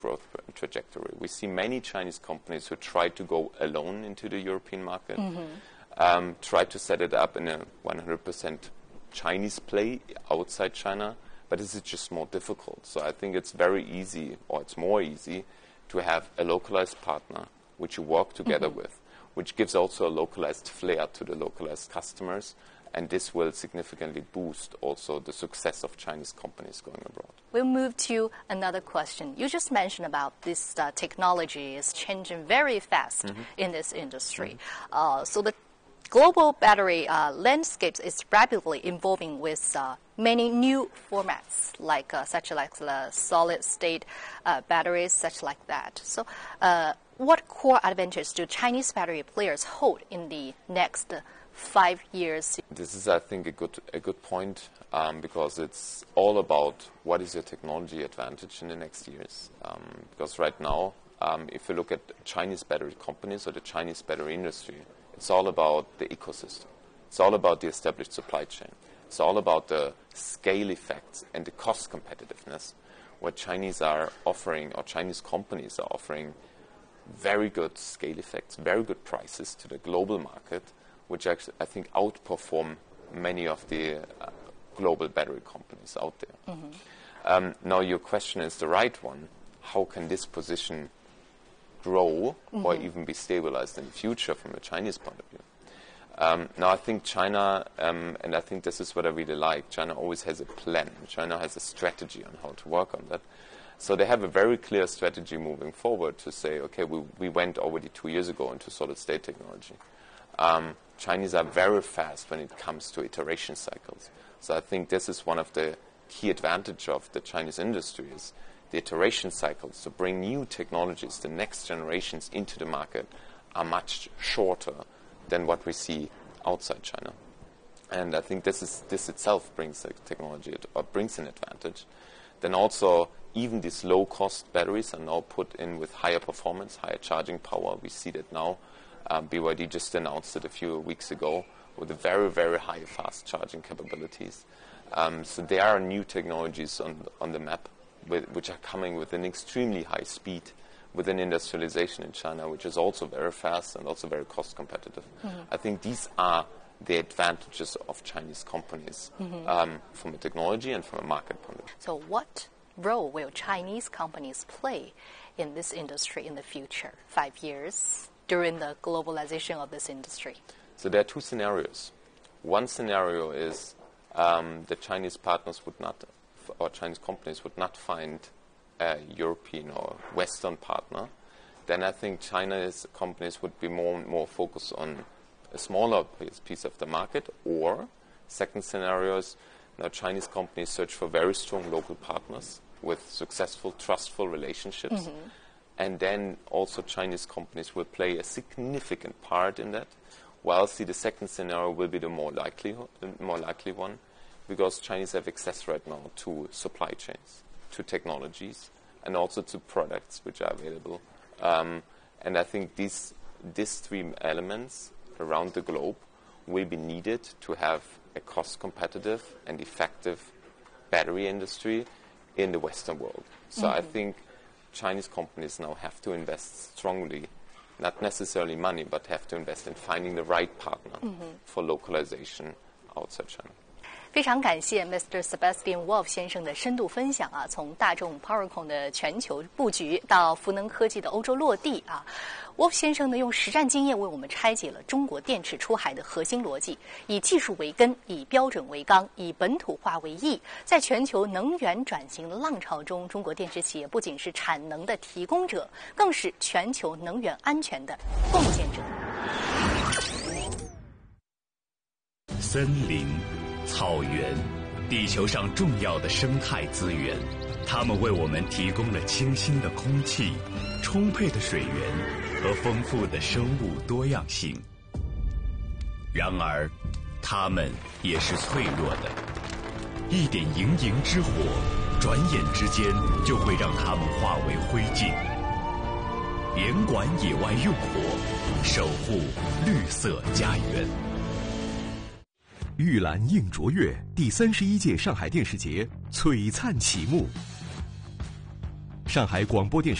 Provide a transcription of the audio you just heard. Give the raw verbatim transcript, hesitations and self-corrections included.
growth trajectory. We see many Chinese companies who try to go alone into the European market, mm-hmm. um, try to set it up in a one hundred percent Chinese play outside China, but this is just more difficult. So I think it's very easy, or it's more easy, to have a localized partner which you work together mm-hmm. with, which gives also a localized flair to the localized customers, and this will significantly boost also the success of Chinese companies going abroad. We'll move to another question. You just mentioned about this uh, technology is changing very fast mm-hmm. in this industry. Mm-hmm. Uh, so the global battery uh, landscape is rapidly evolving with uh, many new formats, like uh, such like the solid-state uh, batteries, such like that. So, uh, what core advantages do Chinese battery players hold in the next uh, five years? This is, I think, a good a good point um, because it's all about what is your technology advantage in the next years. Um, because right now, um, if you look at Chinese battery companies or the Chinese battery industry, it's all about the ecosystem. It's all about the established supply chain. It's all about the scale effects and the cost competitiveness. What Chinese are offering, or Chinese companies are offering, very good scale effects, very good prices to the global market, which actually, I think, outperform many of the uh, global battery companies out there. Mm-hmm. Um, now, your question is the right one. How can this position grow mm-hmm. or even be stabilized in the future from a Chinese point of view? Um, now, I think China, um, and I think this is what I really like, China always has a plan. China has a strategy on how to work on that. So they have a very clear strategy moving forward to say, okay, we, we went already two years ago into solid-state technology. Um, Chinese are very fast when it comes to iteration cycles. So I think this is one of the key advantages of the Chinese industry is the iteration cycles to bring new technologies, the next generations into the market are much shorter than what we see outside China. And I think this is this itself brings a technology or brings an advantage. Then also even these low-cost batteries are now put in with higher performance, higher charging power. We see that now. Um, B Y D just announced it a few weeks ago with a very, very high fast charging capabilities. Um, so there are new technologies on on the map with, which are coming with an extremely high speed within industrialization in China, which is also very fast and also very cost competitive. Mm-hmm. I think these are the advantages of Chinese companies mm-hmm. um, from a technology and from a market point of view. So what role will Chinese companies play in this industry in the future, five years, during the globalization of this industry? So there are two scenarios. One scenario is um, the Chinese partners would not, or Chinese companies would not find a European or Western partner. Then I think Chinese companies would be more and more focused on a smaller piece of the market. Or second scenario is now Chinese companies search for very strong local partners with successful, trustful relationships. Mm-hmm. And then also Chinese companies will play a significant part in that. Whilst the second scenario will be the more likely, the more likely one, because Chinese have access right now to supply chains, to technologies, and also to products which are available. Um, and I think these these three elements around the globe will be needed to have a cost-competitive and effective battery industry in the Western world. So mm-hmm. I think Chinese companies now have to invest strongly, not necessarily money, but have to invest in finding the right partner mm-hmm. for localization outside China. 非常感谢 Mister Sebastian Wolf 先生的深度分享啊，从大众 PowerCon 的全球布局到福能科技的欧洲落地啊 ，Wolf 先生呢用实战经验为我们拆解了中国电池出海的核心逻辑，以技术为根，以标准为纲，以本土化为义。在全球能源转型浪潮中，中国电池企业不仅是产能的提供者，更是全球能源安全的贡献者。 森林。 草原，地球上重要的生态资源，它们为我们提供了清新的空气、充沛的水源和丰富的生物多样性。然而，它们也是脆弱的，一点营营之火，转眼之间就会让它们化为灰烬。严管野外用火，守护绿色家园。 玉兰映卓越第三十一届上海电视节璀璨启幕。 上海广播电视